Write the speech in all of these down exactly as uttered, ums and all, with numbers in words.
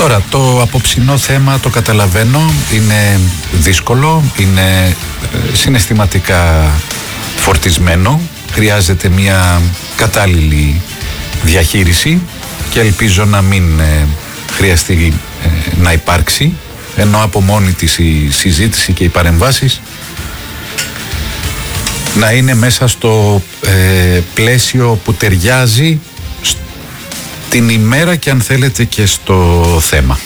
Τώρα, το απόψινό θέμα το καταλαβαίνω, είναι δύσκολο, είναι συναισθηματικά φορτισμένο, χρειάζεται μια κατάλληλη διαχείριση και ελπίζω να μην ε, χρειαστεί ε, να υπάρξει, ενώ από μόνη της η συζήτηση και οι παρεμβάσεις να είναι μέσα στο ε, πλαίσιο που ταιριάζει την ημέρα και αν θέλετε και στο θέμα.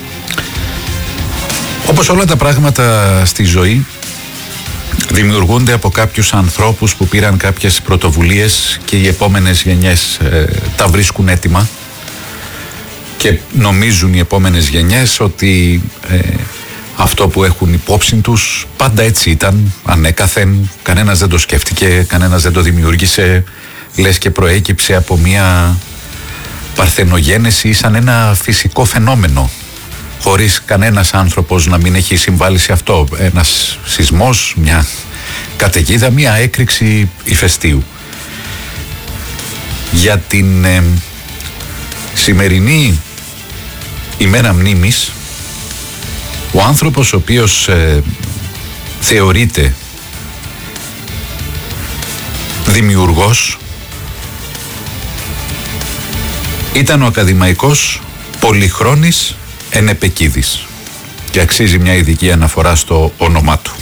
Όπως όλα τα πράγματα στη ζωή δημιουργούνται από κάποιους ανθρώπους που πήραν κάποιες πρωτοβουλίες και οι επόμενες γενιές ε, τα βρίσκουν έτοιμα και νομίζουν οι επόμενες γενιές ότι ε, αυτό που έχουν υπόψη τους πάντα έτσι ήταν ανέκαθεν, κανένας δεν το σκέφτηκε, κανένας δεν το δημιούργησε, λες και προέκυψε από μια παρθενογένεση σαν ένα φυσικό φαινόμενο, χωρίς κανένας άνθρωπος να μην έχει συμβάλει σε αυτό. Ένας σεισμός, μια καταιγίδα, μια έκρηξη ηφαιστείου. Για την ε, σημερινή ημέρα μνήμης, ο άνθρωπος ο οποίος ε, θεωρείται δημιουργός ήταν ο ακαδημαϊκός Πολυχρόνης Ενεπεκίδης και αξίζει μια ειδική αναφορά στο όνομά του.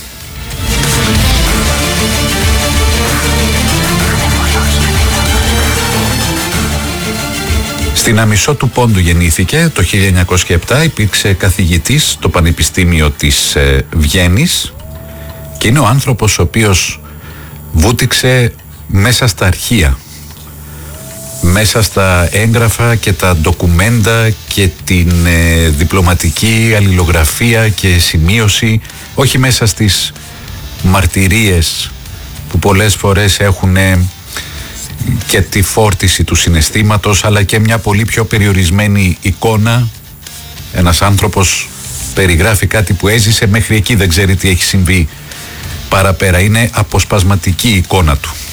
Στην Αμισό του Πόντου γεννήθηκε το χίλια εννιακόσια επτά, υπήρξε καθηγητής στο Πανεπιστήμιο της ε, Βιέννης και είναι ο άνθρωπος ο οποίος βούτυξε μέσα στα αρχεία, μέσα στα έγγραφα και τα ντοκουμέντα και την ε, διπλωματική αλληλογραφία και σημείωση, όχι μέσα στις μαρτυρίες που πολλές φορές έχουν ε, και τη φόρτιση του συναισθήματος, αλλά και μια πολύ πιο περιορισμένη εικόνα. Ένας άνθρωπος περιγράφει κάτι που έζησε, μέχρι εκεί δεν ξέρει τι έχει συμβεί παραπέρα, είναι αποσπασματική η εικόνα του.